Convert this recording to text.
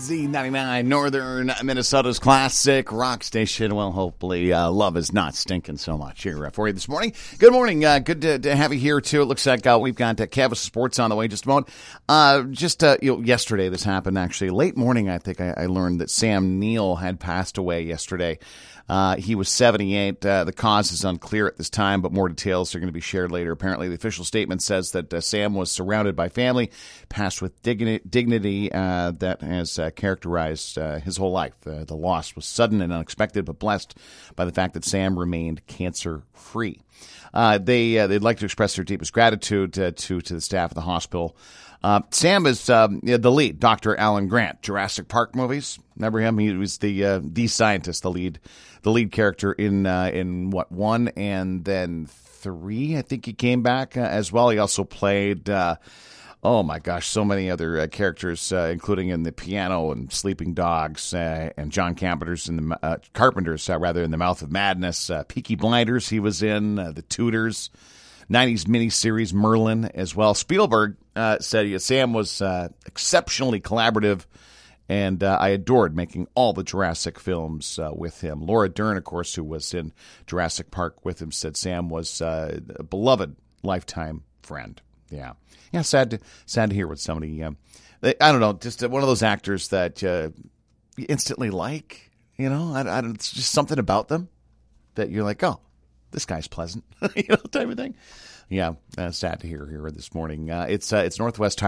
KZ99, Northern Minnesota's classic rock station. Well, hopefully love is not stinking so much here for you this morning. Good morning. Good to have you here, too. It looks like we've got Cavs Sports on the way in just a moment. Yesterday this happened, actually. Late morning, I think I learned that Sam Neill had passed away yesterday. He was 78. The cause is unclear at this time, but more details are going to be shared later. Apparently, the official statement says that Sam was surrounded by family, passed with dignity that has characterized his whole life. The loss was sudden and unexpected, but blessed by the fact that Sam remained cancer-free. They'd like to express their deepest gratitude to the staff of the hospital. Sam is the lead, Dr. Alan Grant, Jurassic Park movies. Remember him? He was the scientist, the lead character in what, 1 and then 3. I think he came back as well. He also played oh my gosh, so many other characters, including in The Piano and Sleeping Dogs, and John Carpenter's in the Mouth of Madness, Peaky Blinders. He was in The Tudors. 90s miniseries Merlin as well. Spielberg said Sam was exceptionally collaborative, and I adored making all the Jurassic films with him. Laura Dern, of course, who was in Jurassic Park with him, said Sam was a beloved lifetime friend. Yeah, sad to hear what somebody, I don't know, just one of those actors that you instantly like, it's just something about them that you're like, oh, this guy's pleasant, type of thing. Yeah, sad to hear here this morning. It's Northwest